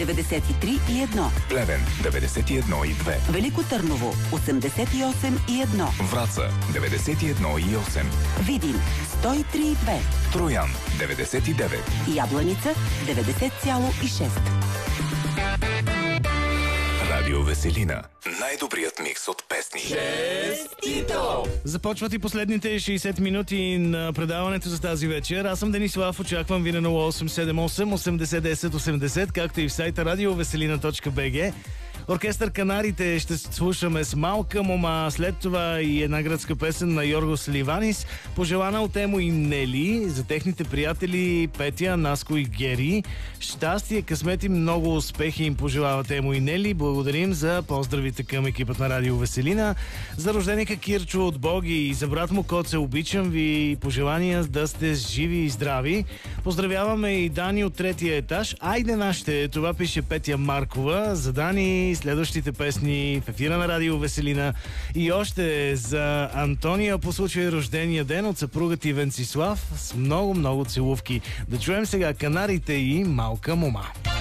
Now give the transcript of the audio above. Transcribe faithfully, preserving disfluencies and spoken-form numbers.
деветдесет и три и едно. Плевен деветдесет и едно и две. Велико Търново осемдесет и осем и едно. Враца деветдесет и едно и осем. Видин сто и три и две. Троян деветдесет и девет. Ябланица деветдесет цяло и шест. Радио Веселина. Най-добрият микс от песни. Честито! Започват и последните шейсет минути на предаването за тази вечер. Аз съм Денислав, очаквам ви на нула осем седем осем осемдесет десет осемдесет, както и в сайта радиовеселина точка би джи. Оркестър Канарите ще слушаме с Малка мома, след това и една гръцка песен на Йоргос Ливанис, пожелана от Емо и Нели, за техните приятели Петя, Наско и Гери. Щастие, късмет и много успехи им пожелават Емо и Нели. Благодарим за поздравите към екипът на Радио Веселина. За рожденика Кирчо от Боги и за брат му Коце, обичам ви, пожелания да сте живи и здрави. Поздравяваме и Дани от третия етаж. Айде нашите, това пише Петя Маркова. За Дани следващите песни в ефира на Радио Веселина. И още за Антония по случай рождения ден от съпругът и Венцислав с много-много целувки. Да чуем сега Канарите и Малка мома.